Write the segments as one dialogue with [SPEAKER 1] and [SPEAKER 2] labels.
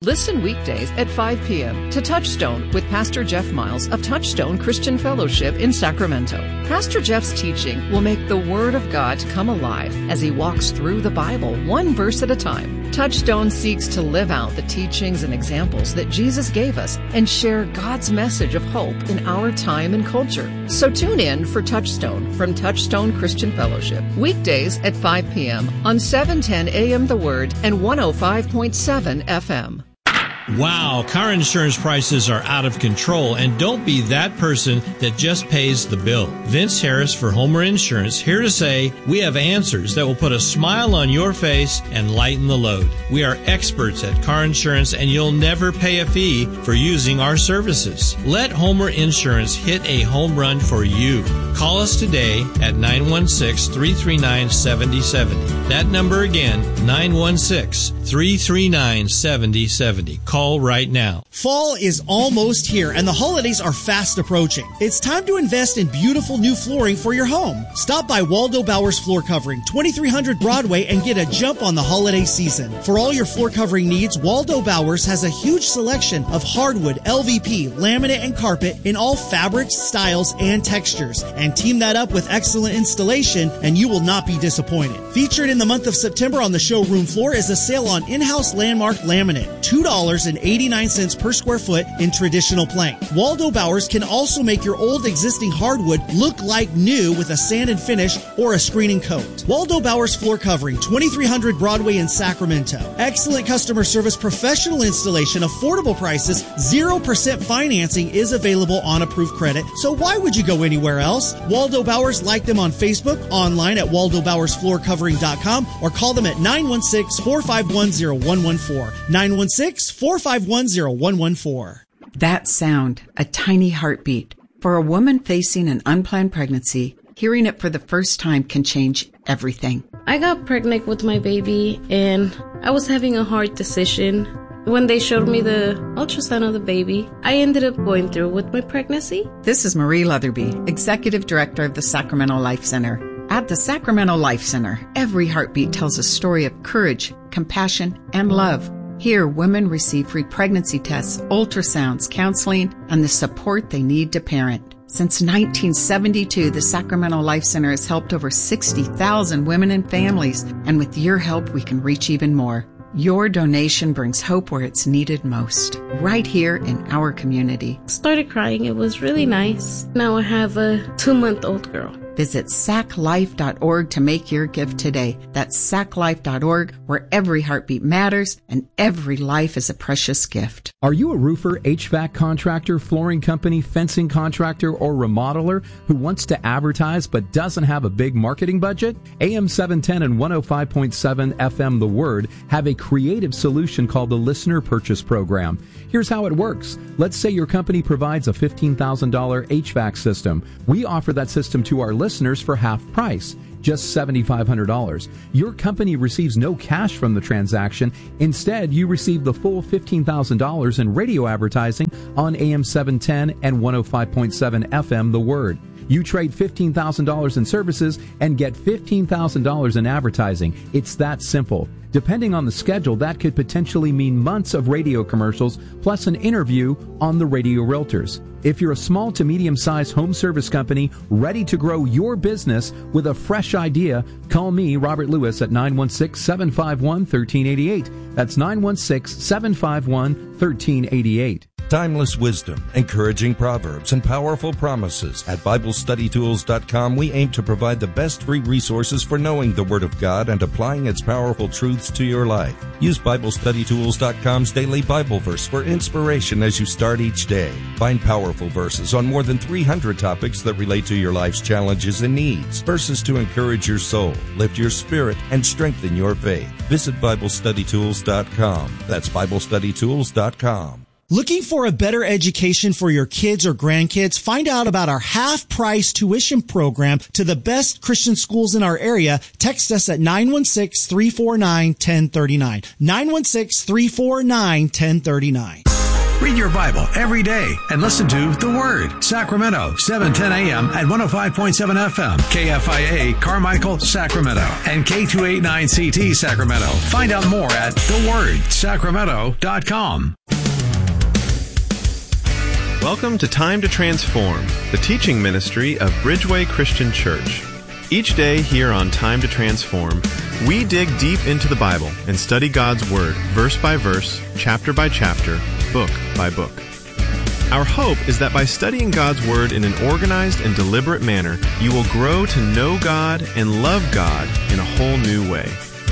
[SPEAKER 1] Listen weekdays at 5 p.m. to Touchstone with Pastor Jeff Miles of Touchstone Christian Fellowship in Sacramento. Pastor Jeff's teaching will make the Word of God come alive as he walks through the Bible one verse at a time. Touchstone seeks to live out the teachings and examples that Jesus gave us and share God's message of hope in our time and culture. So tune in for Touchstone from Touchstone Christian Fellowship, weekdays at 5 p.m. on 710 a.m. The Word and 105.7 FM.
[SPEAKER 2] Wow, car insurance prices are out of control, and don't be that person that just pays the bill. Vince Harris for Homer Insurance, here to say we have answers that will put a smile on your face and lighten the load. We are experts at car insurance, and you'll never pay a fee for using our services. Let Homer Insurance hit a home run for you. Call us today at 916-339-7070. That number again, 916-339-7070. Call right now.
[SPEAKER 3] Fall is almost here and the holidays are fast approaching. It's time to invest in beautiful new flooring for your home. Stop by Waldo Bowers Floor Covering, 2300 Broadway, and get a jump on the holiday season. For all your floor covering needs, Waldo Bowers has a huge selection of hardwood, LVP, laminate, and carpet in all fabrics, styles, and textures. And team that up with excellent installation and you will not be disappointed. Featured in the month of September on the showroom floor is a sale on in-house Landmark laminate, $2.89 per square foot in traditional plank. Waldo Bowers can also make your old existing hardwood look like new with a sand and finish or a screening coat. Waldo Bowers Floor Covering, 2300 Broadway in Sacramento. Excellent customer service, professional installation, affordable prices, 0% financing is available on approved credit. So why would you go anywhere else? Waldo Bowers, like them on Facebook, online at waldobowersfloorcovering.com, or call them at 916-451-0114. 916-451-0114.
[SPEAKER 4] That sound, a tiny heartbeat. For a woman facing an unplanned pregnancy, hearing it for the first time can change everything.
[SPEAKER 5] I got pregnant with my baby and I was having a hard decision. When they showed me the ultrasound of the baby, I ended up going through with my pregnancy.
[SPEAKER 4] This is Marie Leatherby, Executive Director of the Sacramento Life Center. At the Sacramento Life Center, every heartbeat tells a story of courage, compassion, and love. Here, women receive free pregnancy tests, ultrasounds, counseling, and the support they need to parent. Since 1972, the Sacramento Life Center has helped over 60,000 women and families, and with your help, we can reach even more. Your donation brings hope where it's needed most, right here in our community.
[SPEAKER 5] Started crying. It was really nice. Now I have a 2-month-old girl.
[SPEAKER 4] Visit saclife.org to make your gift today. That's saclife.org, where every heartbeat matters and every life is a precious gift.
[SPEAKER 6] Are you a roofer, HVAC contractor, flooring company, fencing contractor, or remodeler who wants to advertise but doesn't have a big marketing budget? AM 710 and 105.7 FM The Word have a creative solution called the Listener Purchase Program. Here's how it works. Let's say your company provides a $15,000 HVAC system. We offer that system to our listeners for half price, just $7,500. Your company receives no cash from the transaction. Instead, you receive the full $15,000 in radio advertising on AM 710 and 105.7 FM The Word. You trade $15,000 in services and get $15,000 in advertising. It's that simple. Depending on the schedule, that could potentially mean months of radio commercials plus an interview on the Radio Realtors. If you're a small to medium-sized home service company ready to grow your business with a fresh idea, call me, Robert Lewis, at 916-751-1388. That's 916-751-1388.
[SPEAKER 7] Timeless wisdom, encouraging proverbs, and powerful promises. At BibleStudyTools.com, we aim to provide the best free resources for knowing the Word of God and applying its powerful truths to your life. Use BibleStudyTools.com's daily Bible verse for inspiration as you start each day. Find powerful verses on more than 300 topics that relate to your life's challenges and needs. Verses to encourage your soul, lift your spirit, and strengthen your faith. Visit BibleStudyTools.com. That's BibleStudyTools.com.
[SPEAKER 3] Looking for a better education for your kids or grandkids? Find out about our half-price tuition program to the best Christian schools in our area. Text us at 916-349-1039. 916-349-1039.
[SPEAKER 8] Read your Bible every day and listen to The Word. Sacramento, 7:10 a.m. at 105.7 FM. KFIA, Carmichael, Sacramento. And K289CT, Sacramento. Find out more at thewordsacramento.com.
[SPEAKER 9] Welcome to Time to Transform, the teaching ministry of Bridgeway Christian Church. Each day here on Time to Transform, we dig deep into the Bible and study God's Word, verse by verse, chapter by chapter, book by book. Our hope is that by studying God's Word in an organized and deliberate manner, you will grow to know God and love God in a whole new way.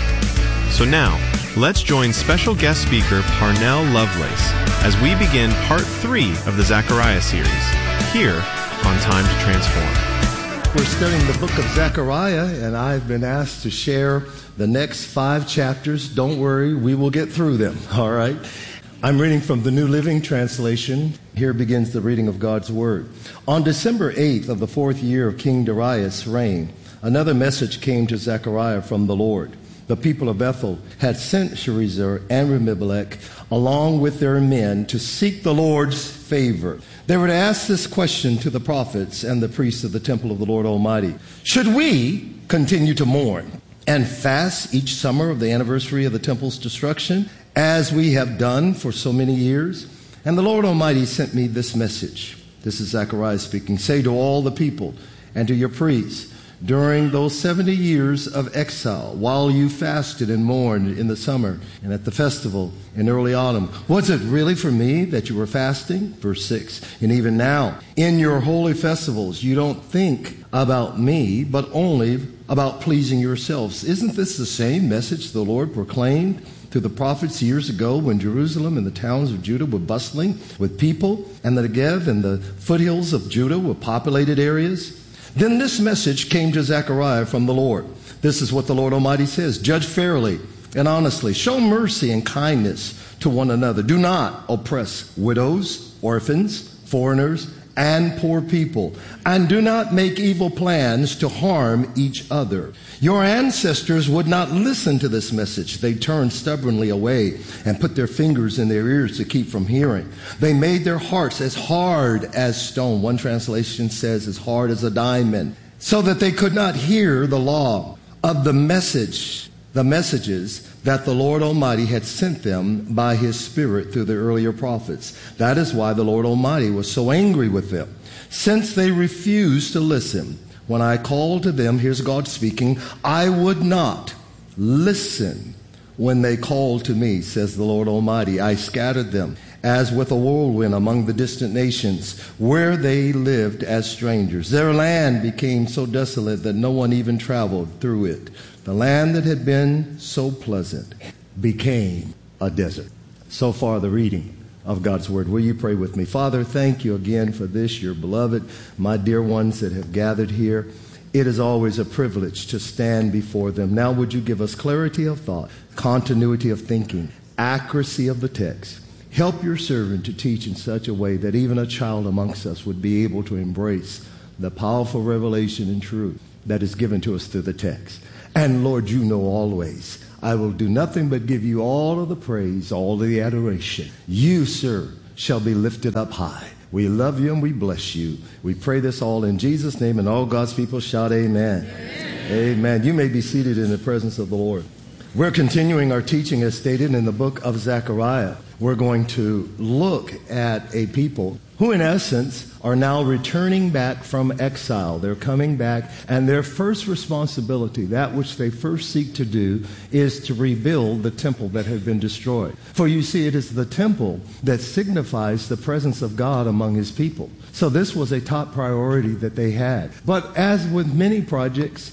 [SPEAKER 9] So now, let's join special guest speaker Parnell Lovelace as we begin part 3 of the Zechariah series, here on Time to Transform.
[SPEAKER 10] We're studying the book of Zechariah, and I've been asked to share the next 5 chapters. Don't worry, we will get through them, all right? I'm reading from the New Living Translation. Here begins the reading of God's Word. On December 8th of the 4th year of King Darius' reign, another message came to Zechariah from the Lord. The people of Bethel had sent Sherezer and Rememelech along with their men to seek the Lord's favor. They were to ask this question to the prophets and the priests of the temple of the Lord Almighty. Should we continue to mourn and fast each summer of the anniversary of the temple's destruction, as we have done for so many years? And the Lord Almighty sent me this message. This is Zechariah speaking. Say to all the people and to your priests, during those 70 years of exile, while you fasted and mourned in the summer and at the festival in early autumn, was it really for me that you were fasting? Verse 6, and even now, in your holy festivals, you don't think about me, but only about pleasing yourselves. Isn't this the same message the Lord proclaimed to the prophets years ago when Jerusalem and the towns of Judah were bustling with people, and the Negev and the foothills of Judah were populated areas? Then this message came to Zechariah from the Lord. This is what the Lord Almighty says. Judge fairly and honestly. Show mercy and kindness to one another. Do not oppress widows, orphans, foreigners, and poor people. And do not make evil plans to harm each other. Your ancestors would not listen to this message. They turned stubbornly away and put their fingers in their ears to keep from hearing. They made their hearts as hard as stone. One translation says as hard as a diamond, so that they could not hear the law of the messages that the Lord Almighty had sent them by His Spirit through the earlier prophets. That is why the Lord Almighty was so angry with them, since they refused to listen. When I called to them, here's God speaking, I would not listen when they called to me, says the Lord Almighty. I scattered them as with a whirlwind among the distant nations where they lived as strangers. Their land became so desolate that no one even traveled through it. The land that had been so pleasant became a desert. So far, the reading of God's Word. Will you pray with me? Father, thank you again for this, your beloved, my dear ones that have gathered here. It is always a privilege to stand before them. Now would you give us clarity of thought, continuity of thinking, accuracy of the text. Help your servant to teach in such a way that even a child amongst us would be able to embrace the powerful revelation and truth that is given to us through the text. And Lord, you know always, I will do nothing but give you all of the praise, all of the adoration. You, sir, shall be lifted up high. We love you and we bless you. We pray this all in Jesus' name, and all God's people shout amen. Amen. Amen. You may be seated in the presence of the Lord. We're continuing our teaching as stated in the book of Zechariah. We're going to look at a people who in essence are now returning back from exile. They're coming back, and their first responsibility, that which they first seek to do, is to rebuild the temple that had been destroyed. For you see, it is the temple that signifies the presence of God among His people. So this was a top priority that they had. But as with many projects,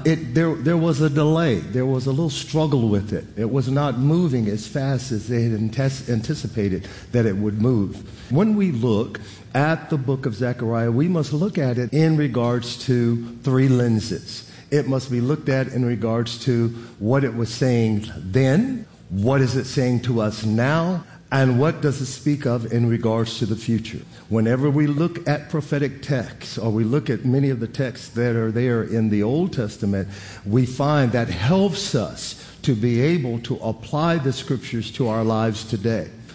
[SPEAKER 10] there was a delay. There was a little struggle with it. It was not moving as fast as they had anticipated that it would move. When we look at the book of Zechariah, we must look at it in regards to 3 lenses. It must be looked at in regards to what it was saying then, what is it saying to us now, and what does it speak of in regards to the future. Whenever we look at prophetic texts, or we look at many of the texts that are there in the Old Testament, we find that helps us to be able to apply the scriptures to our lives today.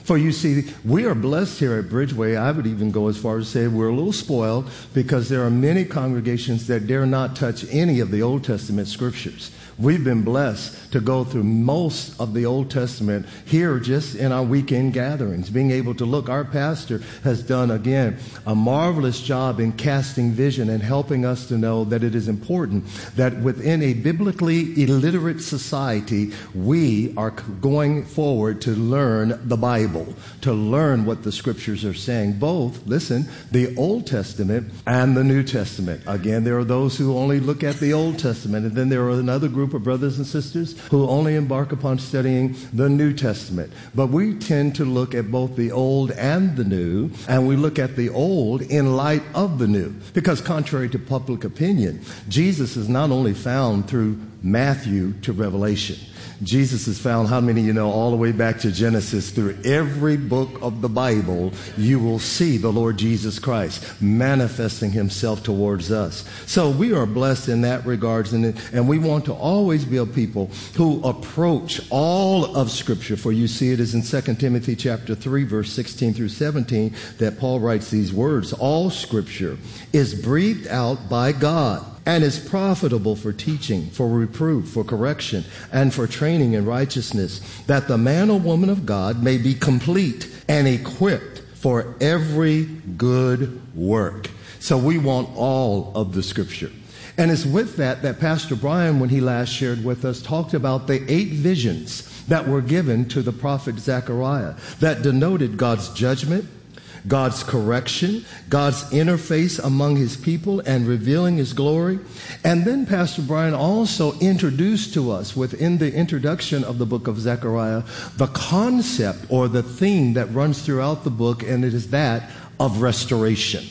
[SPEAKER 10] For you see, we are blessed here at Bridgeway. I would even go as far as to say we're a little spoiled because there are many congregations that dare not touch any of the Old Testament scriptures. We've been blessed to go through most of the Old Testament here just in our weekend gatherings, being able to look. Our pastor has done, again, a marvelous job in casting vision and helping us to know that it is important that within a biblically illiterate society, we are going forward to learn the Bible, to learn what the scriptures are saying, both, listen, the Old Testament and the New Testament. Again, there are those who only look at the Old Testament, and then there are another group of brothers and sisters who only embark upon studying the New Testament. But we tend to look at both the Old and the New, and we look at the Old in light of the New. Because contrary to public opinion, Jesus is not only found through Matthew to Revelation. Jesus is found, how many of you know, all the way back to Genesis. Through every book of the Bible, you will see the Lord Jesus Christ manifesting himself towards us. So we are blessed in that regards, and we want to always be a people who approach all of Scripture. For you see it is in 2 Timothy chapter 3, verse 16 through 17, that Paul writes these words: all Scripture is breathed out by God and is profitable for teaching, for reproof, for correction, and for training in righteousness, that the man or woman of God may be complete and equipped for every good work. So we want all of the Scripture. And it's with that Pastor Brian, when he last shared with us, talked about the 8 visions that were given to the prophet Zechariah that denoted God's judgment, God's correction, God's interface among his people and revealing his glory. And then Pastor Brian also introduced to us within the introduction of the book of Zechariah the concept or the theme that runs throughout the book, and it is that of restoration.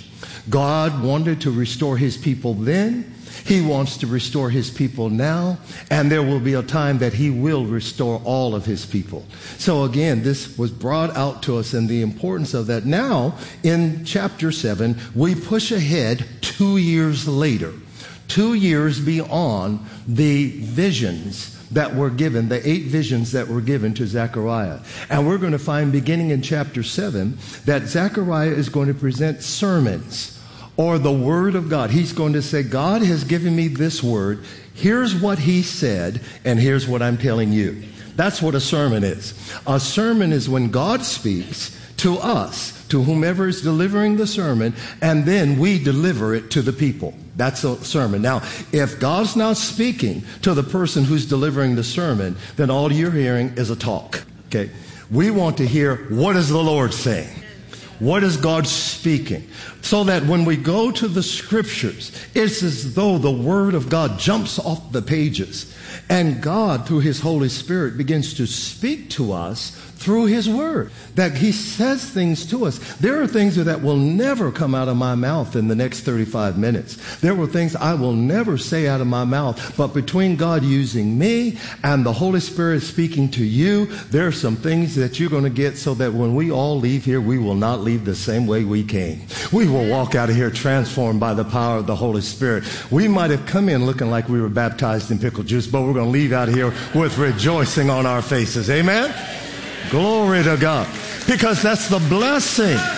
[SPEAKER 10] God wanted to restore his people then. He wants to restore his people now, and there will be a time that he will restore all of his people. So again, this was brought out to us and the importance of that. Now, in chapter 7, we push ahead 2 years later, 2 years beyond the visions that were given, the 8 visions that were given to Zechariah. And we're going to find, beginning in chapter 7, that Zechariah is going to present sermons, or the Word of God. He's going to say, God has given me this word. Here's what he said, and here's what I'm telling you. That's what a sermon is. A sermon is when God speaks to us, to whomever is delivering the sermon, and then we deliver it to the people. That's a sermon. Now, if God's not speaking to the person who's delivering the sermon, then all you're hearing is a talk. Okay? We want to hear, what is the Lord saying? What is God speaking? So that when we go to the scriptures, it's as though the Word of God jumps off the pages, and God, through his Holy Spirit, begins to speak to us through his word, that he says things to us. There are things that will never come out of my mouth in the next 35 minutes. There were things I will never say out of my mouth, but between God using me and the Holy Spirit speaking to you, there are some things that you're going to get so that when we all leave here, we will not leave the same way we came. We will walk out of here transformed by the power of the Holy Spirit. We might have come in looking like we were baptized in pickle juice, but we're going to leave out of here with rejoicing on our faces. Amen? Glory to God. Because that's the blessing